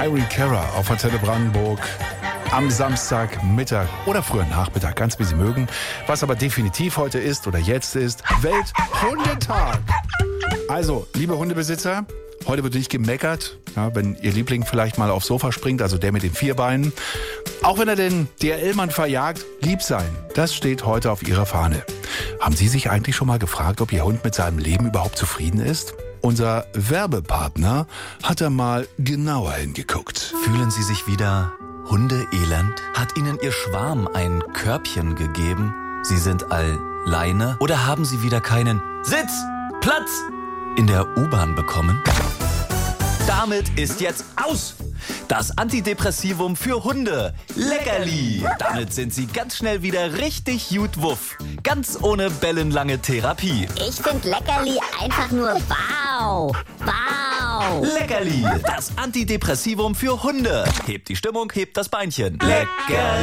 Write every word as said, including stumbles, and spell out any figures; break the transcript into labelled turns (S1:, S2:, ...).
S1: Irene Cara auf Antenne Brandenburg am Samstagmittag oder früher Nachmittag, ganz wie Sie mögen. Was aber definitiv heute ist oder jetzt ist, Welthundetag. Also, liebe Hundebesitzer, heute wird nicht gemeckert, ja, wenn Ihr Liebling vielleicht mal aufs Sofa springt, also der mit den vier Beinen. Auch wenn er den D H L-Mann verjagt, lieb sein, das steht heute auf Ihrer Fahne. Haben Sie sich eigentlich schon mal gefragt, ob Ihr Hund mit seinem Leben überhaupt zufrieden ist? Unser Werbepartner hat da mal genauer hingeguckt.
S2: Fühlen Sie sich wieder hundeelend? Hat Ihnen Ihr Schwarm ein Körbchen gegeben? Sie sind alleine? Oder haben Sie wieder keinen Sitz, Platz in der U-Bahn bekommen? Damit ist jetzt aus! Das Antidepressivum für Hunde, Leckerli. Damit sind sie ganz schnell wieder richtig gut wuff. Ganz ohne bellenlange Therapie.
S3: Ich finde Leckerli einfach nur wow. Wow.
S2: Leckerli, das Antidepressivum für Hunde. Hebt die Stimmung, hebt das Beinchen. Leckerli.